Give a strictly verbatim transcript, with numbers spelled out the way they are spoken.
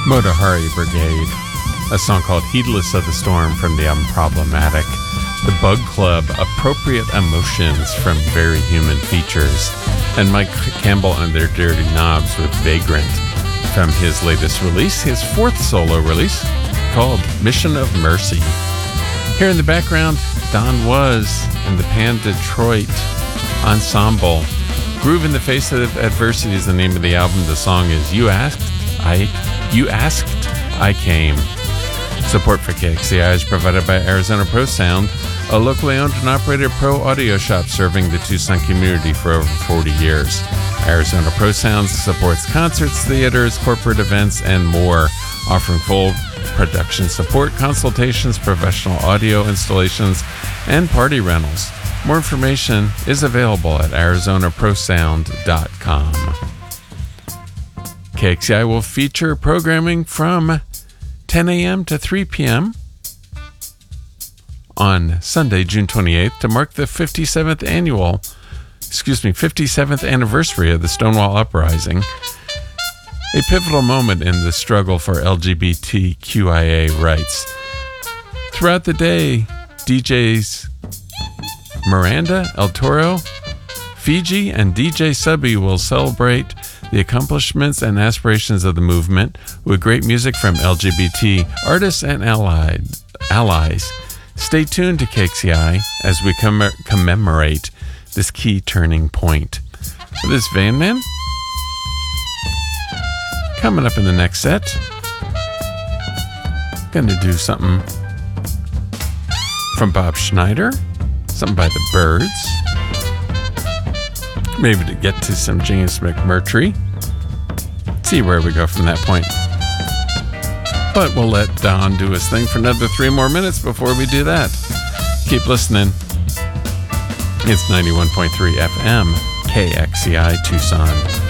Motahari Brigade, a song called Heedless of the Storm from the album Problematic. The Bug Club, Appropriate Emotions from Very Human Features. And Mike Campbell and their Dirty Knobs with Vagrant from his latest release, his fourth solo release called Mission of Mercy. Here in the background, Don Was and the Pan Detroit Ensemble. Groove in the Face of Adversity is the name of the album. The song is You Asked, I You Asked, I Came. Support for K X C I is provided by Arizona Pro Sound, a locally owned and operated pro audio shop serving the Tucson community for over forty years. Arizona Pro Sound supports concerts, theaters, corporate events, and more, offering full production support, consultations, professional audio installations, and party rentals. More information is available at arizona pro sound dot com. K X C I will feature programming from ten a.m. to three p.m. on Sunday, June twenty-eighth, to mark the fifty-seventh annual, excuse me, fifty-seventh anniversary of the Stonewall Uprising, a pivotal moment in the struggle for L G B T Q I A rights. Throughout the day, D Js Miranda, El Toro, Fiji, and D J Subby will celebrate the accomplishments and aspirations of the movement with great music from L G B T artists and allied, allies. Stay tuned to K X C I as we comm- commemorate this key turning point. For this Van Man, coming up in the next set, gonna do something from Bob Schneider, something by the Byrds, maybe to get to some James McMurtry. See where we go from that point. But we'll let Don do his thing for another three more minutes before we do that. Keep listening. It's ninety-one point three F M, K X C I Tucson.